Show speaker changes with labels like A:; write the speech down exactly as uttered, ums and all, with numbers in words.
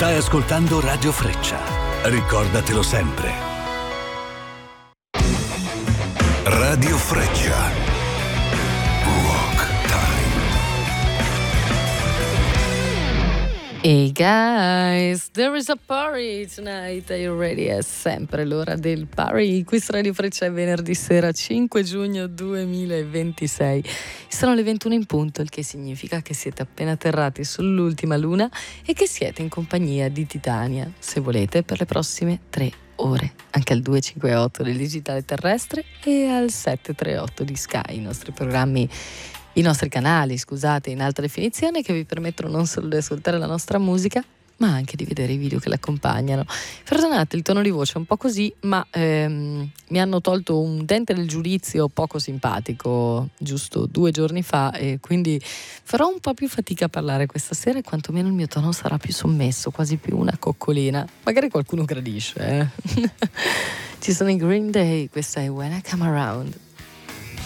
A: Stai ascoltando Radio Freccia. Ricordatelo sempre. Radio Freccia. Rock time.
B: Hey guys, there is a party tonight. Are you ready? È sempre l'ora del party. Qui su Radio Freccia è venerdì sera cinque giugno duemilaventisei. Sono le ventuno in punto, il che significa che siete appena atterrati sull'ultima luna e che siete in compagnia di Titania, se volete, per le prossime tre ore, anche al due cinque otto del digitale terrestre e al sette tre otto di Sky, i nostri programmi, i nostri canali, scusate, in alta definizione, che vi permettono non solo di ascoltare la nostra musica, ma anche di vedere i video che l'accompagnano. Perdonate il tono di voce è un po' così, ma ehm, mi hanno tolto un dente del giudizio poco simpatico giusto due giorni fa e quindi farò un po' più fatica a parlare questa sera e quantomeno il mio tono sarà più sommesso, quasi più una coccolina. Magari qualcuno gradisce, eh? Ci sono i Green Day, questa è When I Come Around.